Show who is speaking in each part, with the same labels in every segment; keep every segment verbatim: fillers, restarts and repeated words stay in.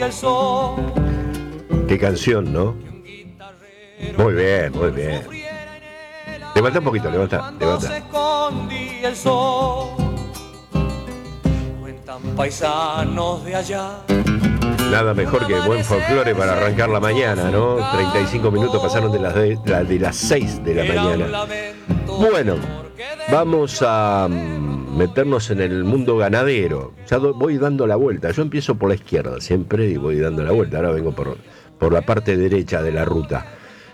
Speaker 1: Qué canción, ¿no? Muy bien, muy bien. Levanta un poquito, levanta, levanta.
Speaker 2: Cuentan paisanos de allá.
Speaker 1: Nada mejor que buen folclore para arrancar la mañana, ¿no? treinta y cinco minutos pasaron de las, de, de las seis de la mañana. Bueno, vamos a meternos en el mundo ganadero. Ya do, voy dando la vuelta. Yo empiezo por la izquierda siempre y voy dando la vuelta. Ahora vengo por, por la parte derecha de la ruta.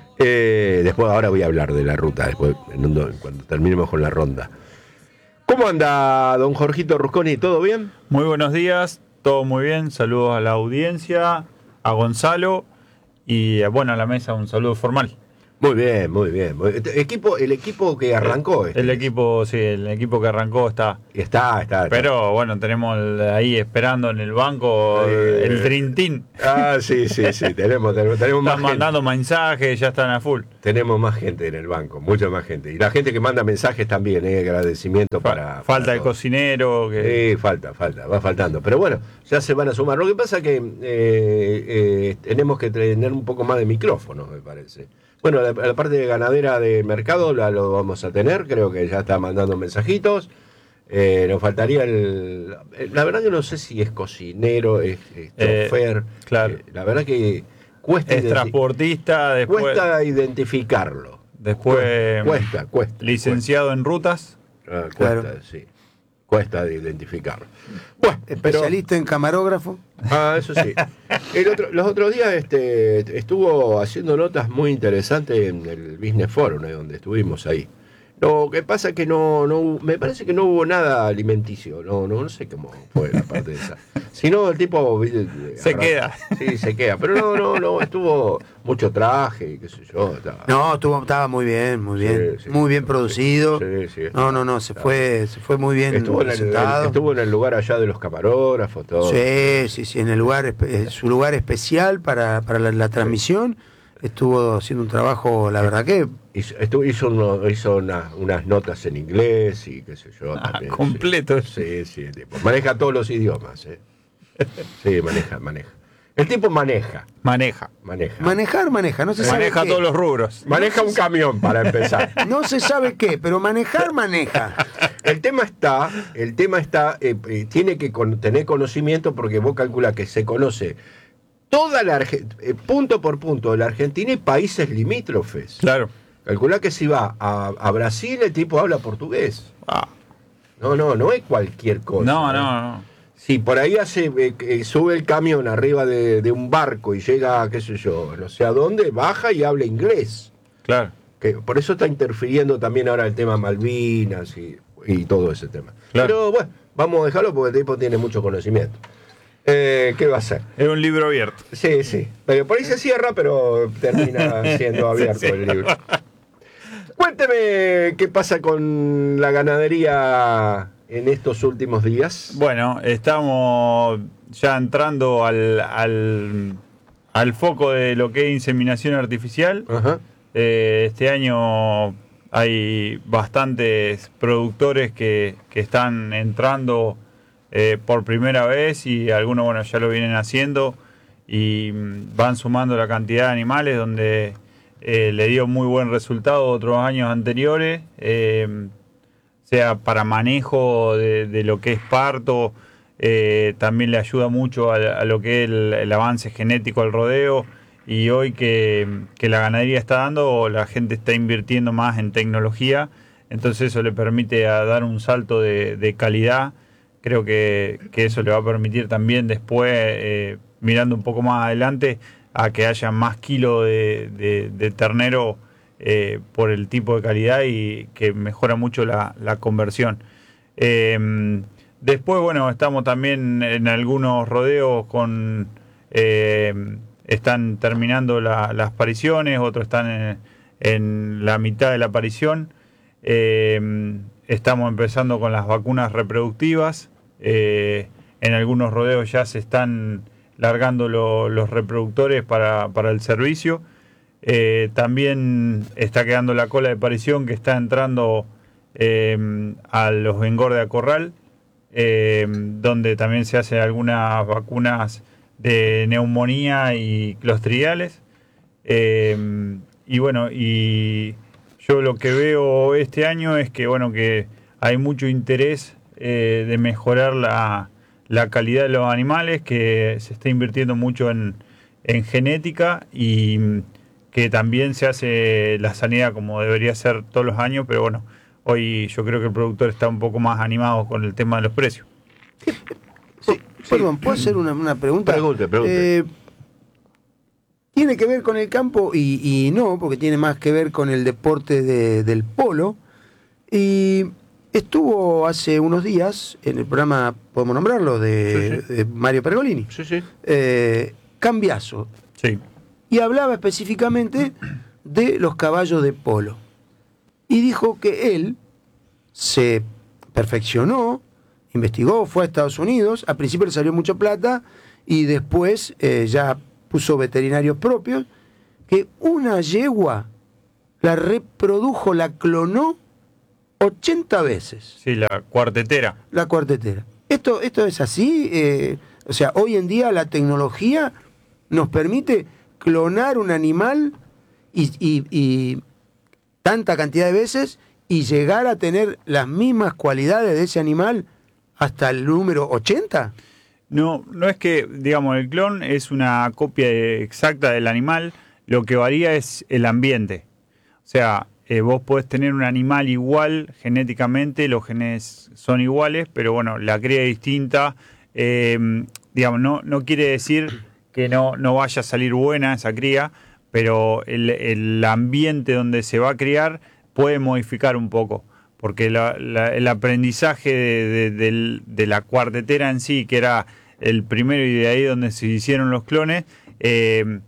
Speaker 1: Eh, después, ahora voy a hablar de la ruta, después, cuando terminemos con la ronda. ¿Cómo anda don Jorgito Rusconi? ¿Todo bien?
Speaker 3: Muy buenos días. Todo muy bien, saludos a la audiencia, a Gonzalo y bueno, a la mesa un saludo formal.
Speaker 1: Muy bien, muy bien. Equipo, el equipo que arrancó. Este.
Speaker 3: El equipo, sí, el equipo que arrancó está.
Speaker 1: Está, está. está.
Speaker 3: Pero bueno, tenemos ahí esperando en el banco eh, el trintín.
Speaker 1: Ah, sí, sí, sí, tenemos, tenemos, tenemos más
Speaker 3: Están mandando gente. mensajes, ya están a full.
Speaker 1: Tenemos más gente en el banco, mucha más gente. Y la gente que manda mensajes también, eh, agradecimiento
Speaker 3: Fa-
Speaker 1: para...
Speaker 3: Falta
Speaker 1: para
Speaker 3: el cocinero. Que...
Speaker 1: Sí, falta, falta, va faltando. Pero bueno, ya se van a sumar. Lo que pasa es que eh, eh, tenemos que tener un poco más de micrófono, me parece. Bueno, la, la parte de ganadera de mercado la lo vamos a tener, creo que ya está mandando mensajitos. Eh, nos faltaría el... La verdad que no sé si es cocinero, es, es chofer.
Speaker 3: Eh, claro.
Speaker 1: Eh, la verdad que cuesta...
Speaker 3: Es identi- transportista, después...
Speaker 1: Cuesta identificarlo.
Speaker 3: Después...
Speaker 1: Cuesta, cuesta.
Speaker 3: Licenciado
Speaker 1: cuesta.
Speaker 3: en rutas.
Speaker 1: Ah, cuesta, claro. Sí. Cuesta de identificarlo.
Speaker 4: Bueno, especialista pero, en camarógrafo.
Speaker 1: Ah, eso sí. El otro, los otros días este, estuvo haciendo notas muy interesantes en el Business Forum, ¿eh? Donde estuvimos ahí. Lo que pasa es que no, no, me parece que no hubo nada alimenticio, no, no, no sé cómo fue la parte de esa. Si no, el tipo
Speaker 3: se arranca, queda.
Speaker 1: Sí, se queda, pero no, no, no, estuvo mucho traje y qué sé yo. Estaba,
Speaker 4: no, estuvo, estaba muy bien, muy bien, sí, sí, muy bien producido. Sí, sí, no, no, no, se estaba, fue, se fue muy bien
Speaker 1: estuvo en, el, estuvo en el lugar allá de los camarógrafos, todo.
Speaker 4: Sí, sí, sí, en el lugar, su lugar especial para, para la, la transmisión. Estuvo haciendo un trabajo, la verdad que...
Speaker 1: Hizo, estuvo, hizo, uno, hizo una, unas notas en inglés y qué sé yo.
Speaker 3: Ah,
Speaker 1: también,
Speaker 3: completo.
Speaker 1: Sí, sí, el tipo. Maneja todos los idiomas. ¿eh? Sí, maneja, maneja. El tipo maneja.
Speaker 3: Maneja.
Speaker 1: Maneja.
Speaker 4: Manejar, maneja. No se sabe
Speaker 3: maneja
Speaker 4: qué.
Speaker 3: todos los rubros.
Speaker 1: Maneja un camión, para empezar.
Speaker 4: No se sabe qué, pero manejar, maneja.
Speaker 1: El tema está, el tema está, eh, eh, tiene que con, tener conocimiento porque vos calculás que se conoce... Toda la Argentina, eh, punto por punto, de la Argentina y países limítrofes.
Speaker 3: Claro.
Speaker 1: Calculá que si va a, a Brasil, el tipo habla portugués.
Speaker 3: Ah.
Speaker 1: No, no, no es cualquier cosa.
Speaker 3: No,
Speaker 1: no,
Speaker 3: no, no.
Speaker 1: Si por ahí hace, eh, eh, sube el camión arriba de, de un barco y llega, qué sé yo, no sé a dónde, baja y habla inglés.
Speaker 3: Claro.
Speaker 1: Que por eso está interfiriendo también ahora el tema Malvinas y, y todo ese tema.
Speaker 3: Claro.
Speaker 1: Pero bueno, vamos a dejarlo porque el tipo tiene mucho conocimiento. Eh, ¿Qué va a ser?
Speaker 3: Es un libro abierto.
Speaker 1: Sí, sí. Pero por ahí se cierra, pero termina siendo abierto el libro. Cuénteme qué pasa con la ganadería en estos últimos días.
Speaker 3: Bueno, estamos ya entrando al, al, al foco de lo que es inseminación artificial.
Speaker 1: Ajá.
Speaker 3: Eh, este año hay bastantes productores que, que están entrando Eh, por primera vez y algunos bueno ya lo vienen haciendo y van sumando la cantidad de animales donde eh, le dio muy buen resultado otros años anteriores, eh, sea para manejo de, de lo que es parto, eh, también le ayuda mucho a, a lo que es el, el avance genético al rodeo y hoy que, que la ganadería está dando, la gente está invirtiendo más en tecnología, entonces eso le permite a dar un salto de, de calidad. Creo que, que eso le va a permitir también después, eh, mirando un poco más adelante, a que haya más kilos de, de, de ternero eh, por el tipo de calidad y que mejora mucho la, la conversión. Eh, después, bueno, estamos también en algunos rodeos con... Eh, están terminando la, las pariciones, otros están en, en la mitad de la parición. Eh, estamos empezando con las vacunas reproductivas. Eh, en algunos rodeos ya se están largando lo, los reproductores para, para el servicio. Eh, también está quedando la cola de parición que está entrando eh, a los engorde a corral, eh, donde también se hacen algunas vacunas de neumonía y clostridiales. Eh, y bueno, y yo lo que veo este año es que, bueno, que hay mucho interés eh, de mejorar la, la calidad de los animales, que se está invirtiendo mucho en, en genética y que también se hace la sanidad como debería ser todos los años, pero bueno, hoy yo creo que el productor está un poco más animado con el tema de los precios.
Speaker 4: Sí, perdón, ¿puedo hacer una, una pregunta?
Speaker 1: Pregunte, pregunte.
Speaker 4: Eh, tiene que ver con el campo y, y no, porque tiene más que ver con el deporte de, del polo. Y estuvo hace unos días en el programa, podemos nombrarlo, de,
Speaker 1: sí, sí.
Speaker 4: de Mario Pergolini.
Speaker 1: Sí, sí.
Speaker 4: Eh, Cambiaso.
Speaker 3: Sí.
Speaker 4: Y hablaba específicamente de los caballos de polo. Y dijo que él se perfeccionó, investigó, fue a Estados Unidos, al principio le salió mucha plata y después eh, ya puso veterinarios propios, que una yegua la reprodujo, la clonó ochenta veces.
Speaker 3: Sí, la cuartetera.
Speaker 4: La cuartetera. Esto, esto es así, eh, o sea, hoy en día la tecnología nos permite clonar un animal y, y, y tanta cantidad de veces y llegar a tener las mismas cualidades de ese animal hasta el número ochenta.
Speaker 3: No, no es que, digamos, el clon es una copia exacta del animal, lo que varía es el ambiente. O sea, eh, vos podés tener un animal igual genéticamente, los genes son iguales, pero bueno, la cría es distinta. Eh, digamos, no, no quiere decir que no, no vaya a salir buena esa cría, pero el, el ambiente donde se va a criar puede modificar un poco. Porque la, la, el aprendizaje de, de, de, de la cuartetera en sí, que era el primero y de ahí donde se hicieron los clones, eh,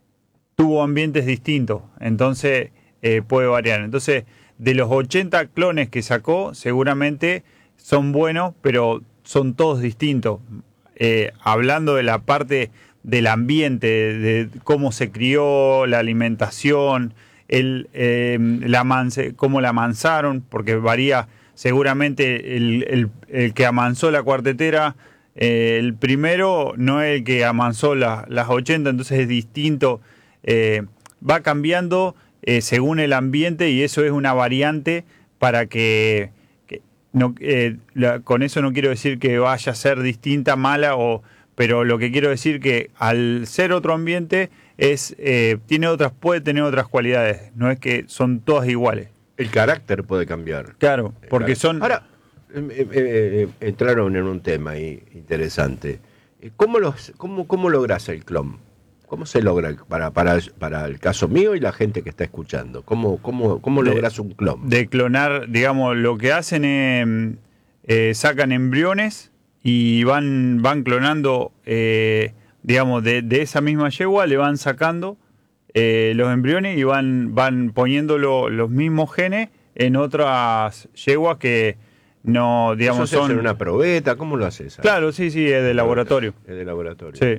Speaker 3: tuvo ambientes distintos, entonces eh, puede variar. Entonces, de los ochenta clones que sacó, seguramente son buenos, pero son todos distintos. Eh, hablando de la parte del ambiente, de, de cómo se crió, la alimentación, el, eh, la manse, cómo la amansaron, porque varía seguramente el, el, el que amansó la cuartetera, eh, el primero no es el que amansó la, las ochenta, entonces es distinto, eh, va cambiando eh, según el ambiente y eso es una variante para que, que no, eh, la, con eso no quiero decir que vaya a ser distinta, mala, o, pero lo que quiero decir que al ser otro ambiente es eh, tiene otras puede tener otras cualidades, no es que son todas iguales.
Speaker 1: El carácter puede cambiar.
Speaker 3: Claro, porque son...
Speaker 1: Ahora, eh, eh, eh, entraron en un tema ahí interesante. ¿Cómo, los, cómo, cómo logras el clon? ¿Cómo se logra para, para, para el caso mío y la gente que está escuchando? ¿Cómo, cómo, cómo
Speaker 3: de,
Speaker 1: logras un clon?
Speaker 3: De clonar, digamos, lo que hacen es eh, sacan embriones y van, van clonando... Eh, digamos, de, de esa misma yegua le van sacando eh, los embriones y van, van poniéndolo los mismos genes en otras yeguas que no, digamos,
Speaker 1: ¿Eso se
Speaker 3: son...
Speaker 1: hace en una probeta? ¿Cómo lo haces?
Speaker 3: Claro, sí, sí, es de laboratorio.
Speaker 1: Es de laboratorio.
Speaker 3: Sí.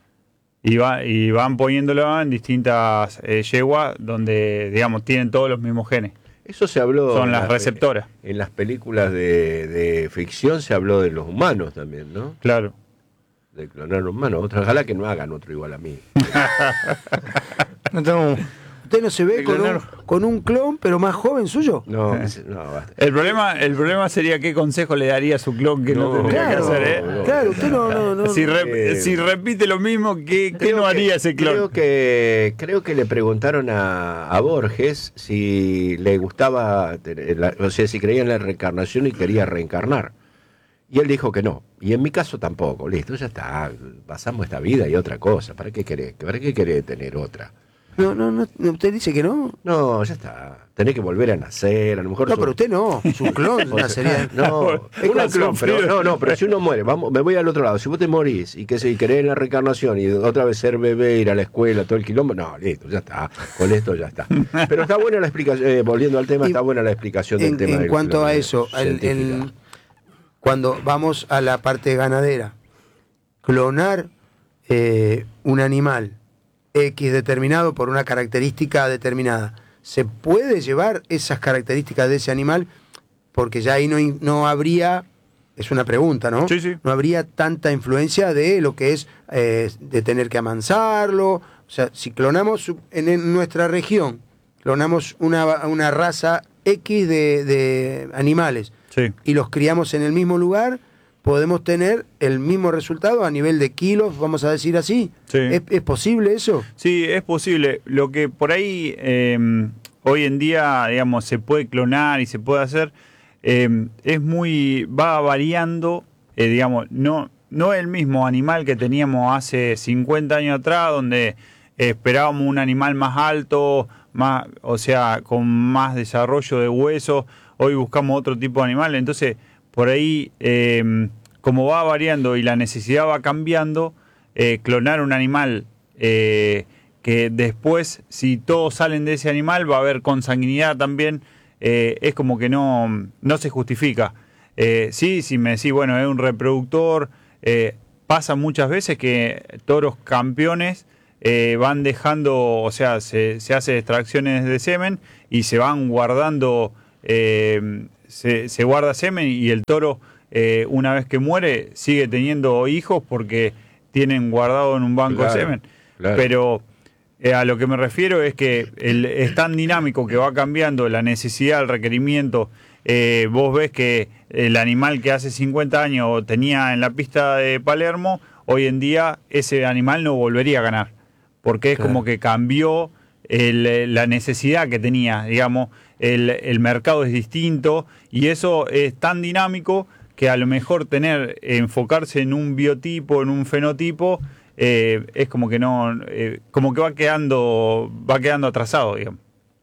Speaker 3: Y, va, y van poniéndolo en distintas eh, yeguas donde, digamos, tienen todos los mismos genes.
Speaker 1: Eso se habló...
Speaker 3: Son las
Speaker 1: la,
Speaker 3: receptoras.
Speaker 1: En las películas de, de ficción se habló de los humanos también, ¿no?
Speaker 3: Claro.
Speaker 1: De clonar humanos. Ojalá que no hagan otro igual a mí.
Speaker 4: No tengo... ¿Usted no se ve con un, con un clon, pero más joven suyo?
Speaker 1: No, no, basta.
Speaker 3: El problema, el problema sería qué consejo le daría a su clon que no, no tendría
Speaker 4: claro,
Speaker 3: que hacer, ¿eh?
Speaker 1: no,
Speaker 4: claro, usted no... no, no
Speaker 3: si, re,
Speaker 1: eh,
Speaker 3: si repite lo mismo, ¿qué, qué no haría
Speaker 1: que,
Speaker 3: ese clon?
Speaker 1: Creo que, creo que le preguntaron a, a Borges si le gustaba, la, o sea, si creía en la reencarnación y quería reencarnar. Y él dijo que no. Y en mi caso tampoco. Listo, ya está. Pasamos esta vida y otra cosa. ¿Para qué querés? ¿Para qué querés tener otra?
Speaker 4: No, no, no, ¿usted dice que no?
Speaker 1: No, ya está. Tenés que volver a nacer. A lo mejor
Speaker 4: No,
Speaker 1: su-
Speaker 4: pero usted no. Su clon
Speaker 1: o sea,
Speaker 4: nacería...
Speaker 1: No,
Speaker 3: Es
Speaker 1: una
Speaker 3: con
Speaker 1: clon, pero
Speaker 3: sufrido.
Speaker 1: no, no, pero si uno muere, vamos, me voy al otro lado. Si vos te morís y que se y querés en la reencarnación y otra vez ser bebé, ir a la escuela, todo el quilombo, no, listo, ya está. Con esto ya está. Pero está buena la explicación, eh, volviendo al tema,
Speaker 4: Y
Speaker 1: está buena la explicación del
Speaker 4: En,
Speaker 1: tema.
Speaker 4: en
Speaker 1: del
Speaker 4: cuanto
Speaker 1: clon,
Speaker 4: a
Speaker 1: eh,
Speaker 4: eso, el-
Speaker 1: científica.
Speaker 4: el- cuando vamos a la parte ganadera, clonar eh, un animal X determinado por una característica determinada, ¿se puede llevar esas características de ese animal? Porque ya ahí no, no habría es una pregunta, ¿no?
Speaker 3: Sí, sí.
Speaker 4: No habría tanta influencia de lo que es eh, de tener que amansarlo. O sea, si clonamos en, en nuestra región, clonamos una, una raza X de, de animales
Speaker 3: Sí.
Speaker 4: y los criamos en el mismo lugar, podemos tener el mismo resultado a nivel de kilos, vamos a decir así.
Speaker 3: Sí.
Speaker 4: ¿Es, es posible eso?
Speaker 3: Sí, es posible. Lo que por ahí eh, hoy en día, digamos, se puede clonar y se puede hacer, eh, es muy, va variando, eh, digamos, no, no es el mismo animal que teníamos hace cincuenta años atrás, donde eh, esperábamos un animal más alto, más, o sea, con más desarrollo de huesos. Hoy buscamos otro tipo de animal. Entonces, por ahí, eh, como va variando y la necesidad va cambiando, eh, clonar un animal eh, que después, si todos salen de ese animal, va a haber consanguinidad también, eh, es como que no, no se justifica. Eh, sí, si me decís, bueno, es un reproductor, eh, pasa muchas veces que toros campeones eh, van dejando, o sea, se, se hace extracciones de semen y se van guardando, eh, se, se guarda semen y el toro, eh, una vez que muere, sigue teniendo hijos porque tienen guardado en un banco
Speaker 1: Claro,
Speaker 3: de semen.
Speaker 1: claro.
Speaker 3: Pero eh, a lo que me refiero es que el, es tan dinámico que va cambiando la necesidad, el requerimiento. Eh, vos ves que el animal que hace cincuenta años tenía en la pista de Palermo, hoy en día ese animal no volvería a ganar, porque es
Speaker 4: Claro.
Speaker 3: como que cambió el, la necesidad que tenía, digamos, el, el mercado es distinto y eso es tan dinámico que a lo mejor tener, enfocarse en un biotipo, en un fenotipo, eh, es como que no, eh, como que va quedando, va quedando atrasado, digamos.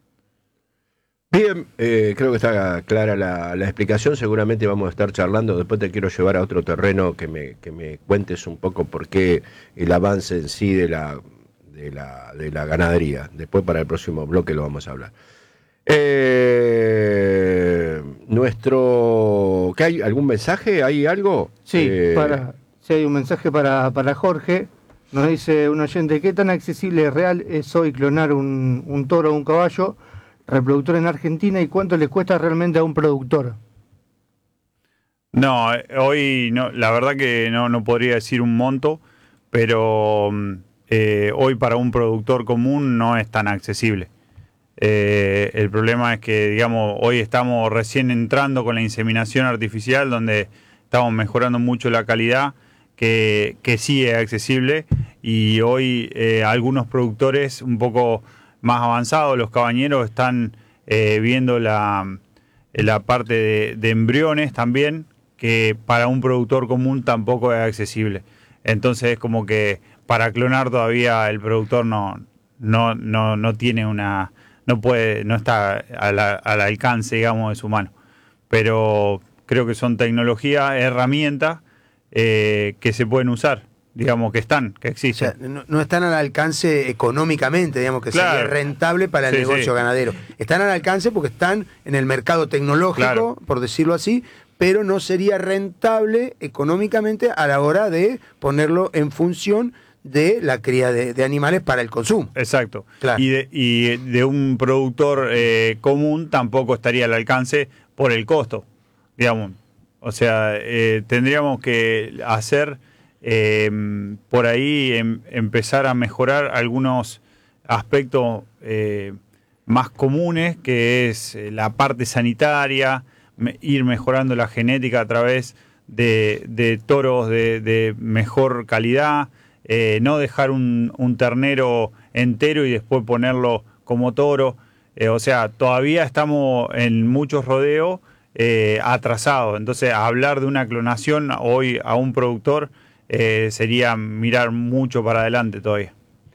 Speaker 1: Bien, eh, creo que está clara la, la explicación. Seguramente vamos a estar charlando. Después te quiero llevar a otro terreno que me, que me cuentes un poco por qué el avance en sí de la, de la, de la ganadería. Después para el próximo bloque lo vamos a hablar. Eh, nuestro, ¿qué hay? ¿Algún mensaje? ¿Hay algo?
Speaker 5: Sí,
Speaker 1: Eh,
Speaker 5: para, sí hay un mensaje para, para Jorge. Nos dice un oyente, ¿qué tan accesible y real es hoy clonar un, un toro o un caballo reproductor en Argentina y cuánto le cuesta realmente a un productor?
Speaker 3: No, eh, hoy no, la verdad que no, no podría decir un monto, pero eh, hoy para un productor común no es tan accesible. Eh, el problema es que, digamos, hoy estamos recién entrando con la inseminación artificial, donde estamos mejorando mucho la calidad, que, que sí es accesible, y hoy eh, algunos productores un poco más avanzados, los cabañeros, están eh, viendo la, la parte de, de embriones también, que para un productor común tampoco es accesible. Entonces es como que para clonar todavía el productor no, no, no, no tiene una, no puede, no está a la, al alcance, digamos, de su mano. Pero creo que son tecnologías, herramientas eh, que se pueden usar, digamos, que están, que
Speaker 4: O
Speaker 3: existen.
Speaker 4: sea, no, no están al alcance económicamente, digamos, que
Speaker 3: Claro.
Speaker 4: sería rentable para el
Speaker 3: Sí,
Speaker 4: negocio
Speaker 3: sí.
Speaker 4: ganadero. Están al alcance porque están en el mercado tecnológico,
Speaker 3: Claro.
Speaker 4: por decirlo así, pero no sería rentable económicamente a la hora de ponerlo en función de la cría de, de animales para el consumo.
Speaker 3: Exacto.
Speaker 4: Claro.
Speaker 3: Y, de, y de un productor eh, común tampoco estaría al alcance por el costo, digamos. O sea, eh, tendríamos que hacer eh, por ahí em, empezar a mejorar algunos aspectos eh, más comunes, que es eh, la parte sanitaria, me, ir mejorando la genética a través de, de toros de, de mejor calidad. Eh, no dejar un, un ternero entero y después ponerlo como toro. Eh, o sea, todavía estamos en muchos rodeos eh, atrasados. Entonces, hablar de una clonación hoy a un productor eh, sería mirar mucho para adelante todavía.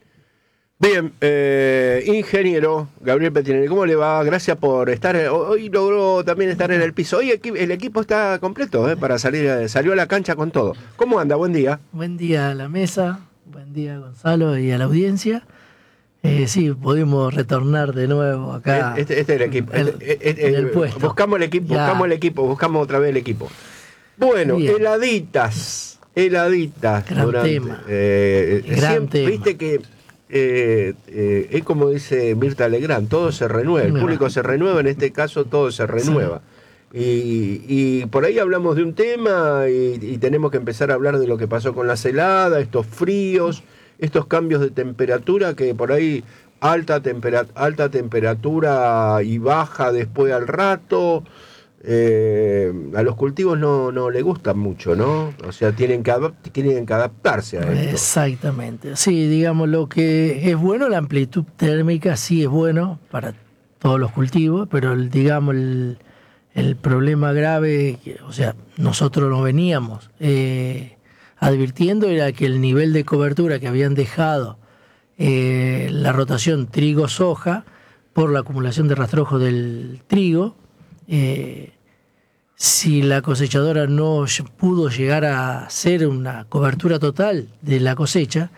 Speaker 1: Bien, eh, ingeniero Gabriel Pettinelli, ¿cómo le va? Gracias por estar. Hoy logró también estar en el piso. Hoy equi- el equipo está completo, ¿eh? Para salir, eh, salió a la cancha con todo. ¿Cómo anda? Buen día.
Speaker 6: Buen día a la mesa, buen día Gonzalo y a la audiencia. Eh, sí, pudimos retornar de nuevo acá.
Speaker 1: Este, este es el equipo.
Speaker 6: El-
Speaker 1: Este- este-
Speaker 6: en el puesto.
Speaker 1: Buscamos el equipo,
Speaker 6: Ya.
Speaker 1: buscamos el equipo, buscamos otra vez el equipo. Bueno,
Speaker 6: Bien.
Speaker 1: heladitas, heladitas.
Speaker 6: Gran tema.
Speaker 1: eh,
Speaker 6: Gran
Speaker 1: siempre,
Speaker 6: tema.
Speaker 1: viste que eh, eh, es como dice Mirta Legrand, todo se renueva, el
Speaker 6: Renueva.
Speaker 1: público se renueva, en este caso todo se renueva. Y, y por ahí hablamos de un tema y, y tenemos que empezar a hablar de lo que pasó con las heladas, estos fríos, estos cambios de temperatura que por ahí alta, tempera, alta temperatura y baja después al rato. Eh, a los cultivos no, no le gustan mucho, ¿no? O sea, tienen que, adapt- tienen que adaptarse a esto.
Speaker 6: Exactamente. Sí, digamos, lo que es bueno, la amplitud térmica sí es bueno para todos los cultivos, pero el, digamos, el, el problema grave, que, o sea, nosotros nos veníamos eh, advirtiendo era que el nivel de cobertura que habían dejado eh, la rotación trigo-soja por la acumulación de rastrojo del trigo, eh, si la cosechadora no pudo llegar a hacer una cobertura total de la cosecha,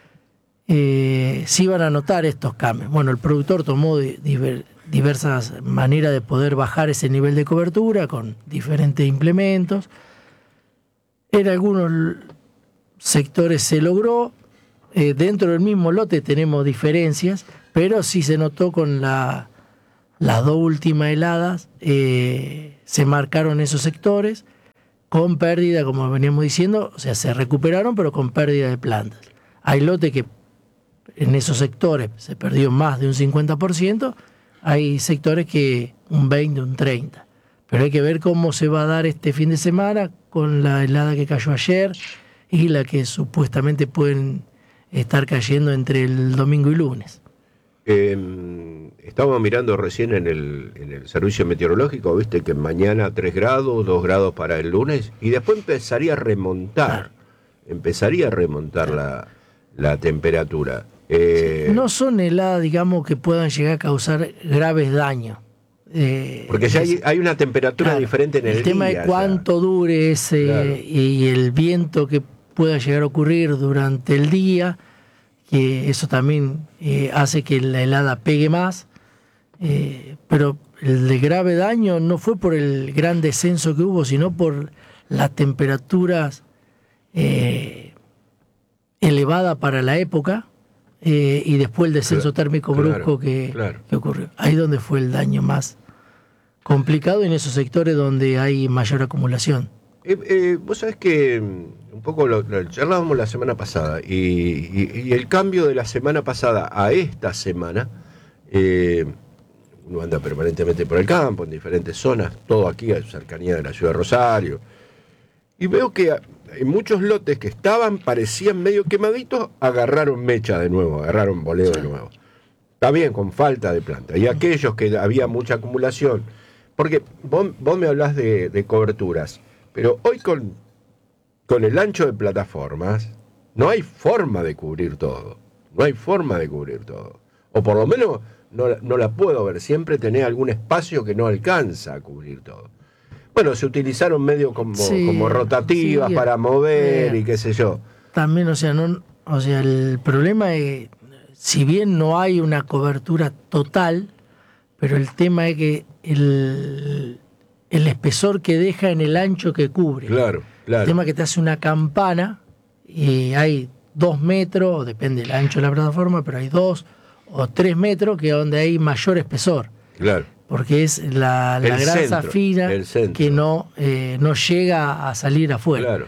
Speaker 6: eh, sí iban a notar estos cambios. Bueno, el productor tomó diver, diversas maneras de poder bajar ese nivel de cobertura con diferentes implementos. En algunos sectores se logró, eh, dentro del mismo lote tenemos diferencias, pero sí se notó con la, las dos últimas heladas, eh, se marcaron esos sectores con pérdida, como veníamos diciendo, o sea, se recuperaron, pero con pérdida de plantas. Hay lotes que en esos sectores se perdió más de un cincuenta por ciento, hay sectores que un veinte, un treinta por ciento. Pero hay que ver cómo se va a dar este fin de semana con la helada que cayó ayer y la que supuestamente pueden estar cayendo entre el domingo y lunes.
Speaker 1: Eh, estábamos mirando recién en el, en el servicio meteorológico, viste que mañana tres grados, dos grados para el lunes, y después empezaría a remontar, claro. empezaría a remontar claro. la, la temperatura. Eh,
Speaker 6: sí, no son heladas, digamos, que puedan llegar a causar graves daños. Eh,
Speaker 1: porque ya hay, hay una temperatura claro, diferente en el,
Speaker 6: el tema
Speaker 1: día,
Speaker 6: de cuánto ya. dure ese claro. y el viento que pueda llegar a ocurrir durante el día, que eso también eh, hace que la helada pegue más, eh, pero el de grave daño no fue por el gran descenso que hubo, sino por las temperaturas eh, elevadas para la época eh, y después el descenso claro, térmico brusco claro, que, claro. que ocurrió. Ahí donde fue el daño más complicado, en esos sectores donde hay mayor acumulación.
Speaker 1: Eh, eh, vos sabés que un poco lo, lo charlábamos la semana pasada y, y, y el cambio de la semana pasada a esta semana, eh, uno anda permanentemente por el campo, en diferentes zonas, todo aquí a cercanía de la ciudad de Rosario, y veo que en muchos lotes que estaban, parecían medio quemaditos, agarraron mecha de nuevo, agarraron boleo de nuevo. Está bien, con falta de planta. Y aquellos que había mucha acumulación, porque vos, vos me hablás de, de coberturas, pero hoy con, con el ancho de plataformas no hay forma de cubrir todo. No hay forma de cubrir todo. O por lo menos no, no la puedo ver. Siempre tenés algún espacio que no alcanza a cubrir todo. Bueno, se utilizaron medios como, sí, como rotativas sí, para mover eh, y qué sé yo.
Speaker 6: También, o sea, no, o sea, el problema es, si bien no hay una cobertura total, pero el tema es que el... el espesor que deja en el ancho que cubre.
Speaker 1: Claro, claro.
Speaker 6: El tema que te hace una campana y hay dos metros, depende del ancho de la plataforma, pero hay dos o tres metros que es donde hay mayor espesor.
Speaker 1: Claro.
Speaker 6: Porque es la, la grasa
Speaker 1: centro,
Speaker 6: fina que no, eh, no llega a salir afuera.
Speaker 1: Claro.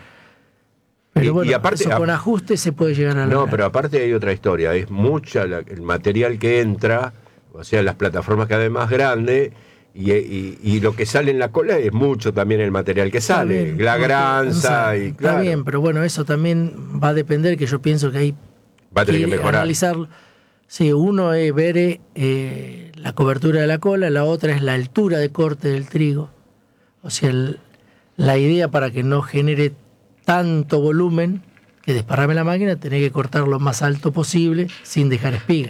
Speaker 6: Pero
Speaker 1: y,
Speaker 6: bueno,
Speaker 1: y aparte,
Speaker 6: eso con ajuste se puede llegar a lograr.
Speaker 1: No, pero aparte hay otra historia. Es mucha la, el material que entra, o sea, las plataformas cada vez más grandes. Y, y, y lo que sale en la cola es mucho también el material que sale, bien, la granza porque, y claro.
Speaker 6: Está bien, pero bueno, eso también va a depender, que yo pienso que hay
Speaker 1: va a tener que, que mejorar.
Speaker 6: Analizarlo. Sí, uno es ver eh, la cobertura de la cola, la otra es la altura de corte del trigo. O sea, el, la idea para que no genere tanto volumen que desparrame la máquina, tenés que cortar lo más alto posible sin dejar espiga.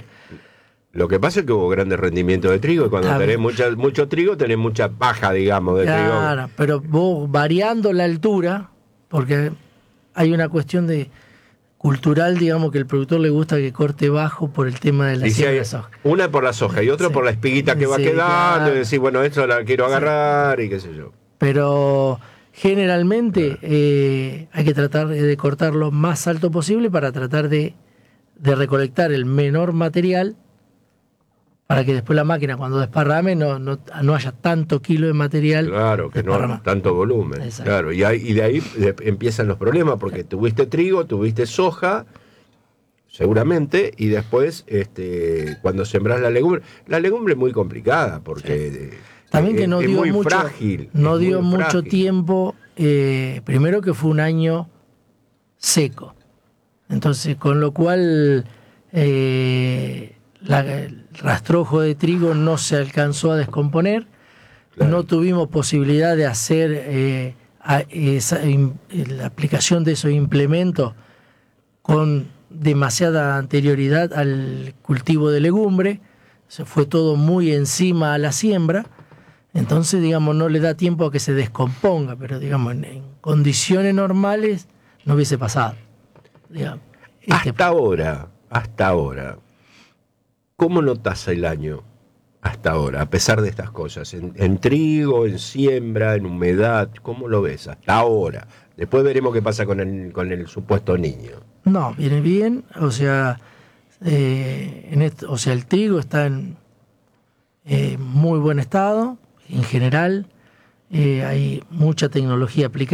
Speaker 1: Lo que pasa es que hubo grandes rendimientos de trigo y cuando ah, tenés mucha, mucho trigo tenés mucha paja, digamos, de
Speaker 6: claro,
Speaker 1: trigo.
Speaker 6: Claro, pero vos variando la altura, porque hay una cuestión de cultural, digamos, que el productor le gusta que corte bajo por el tema de la
Speaker 1: siembra
Speaker 6: si
Speaker 1: de soja. Una por la soja y otra sí. por la espiguita que sí, va quedando claro. y decir, bueno, esto la quiero agarrar sí. y qué sé yo.
Speaker 6: Pero generalmente eh, hay que tratar de cortar lo más alto posible para tratar de, de recolectar el menor material para que después la máquina cuando desparrame no, no, no haya tanto kilo de material.
Speaker 1: Claro, que no
Speaker 6: desparramado.
Speaker 1: tanto volumen.
Speaker 6: Exacto.
Speaker 1: Claro, y, ahí, y de ahí de- empiezan los problemas, porque tuviste trigo, tuviste soja, seguramente, y después este, cuando sembrás la legumbre, la legumbre es muy complicada, porque eh,
Speaker 6: También que
Speaker 1: es-
Speaker 6: no
Speaker 1: es
Speaker 6: dio
Speaker 1: muy
Speaker 6: mucho,
Speaker 1: frágil.
Speaker 6: no
Speaker 1: es
Speaker 6: dio
Speaker 1: muy
Speaker 6: mucho
Speaker 1: frágil.
Speaker 6: tiempo. eh, primero que fue un año seco. Entonces, con lo cual eh, la- el rastrojo de trigo no se alcanzó a descomponer.
Speaker 1: Claro.
Speaker 6: No tuvimos posibilidad de hacer eh, a- esa, im- la aplicación de esos implementos con demasiada anterioridad al cultivo de legumbre. Se fue todo muy encima a la siembra. Entonces, digamos, no le da tiempo a que se descomponga, pero, digamos, en, en condiciones normales no hubiese pasado. Digamos. Este-
Speaker 1: Hasta ahora, hasta ahora, ¿cómo notas el año? Hasta ahora, a pesar de estas cosas, en, en trigo, en siembra, en humedad, ¿cómo lo ves hasta ahora? Después veremos qué pasa con el, con el supuesto niño.
Speaker 6: No, viene bien, o sea, eh, en esto, o sea, el trigo está en eh, muy buen estado, en general, eh, hay mucha tecnología aplicada.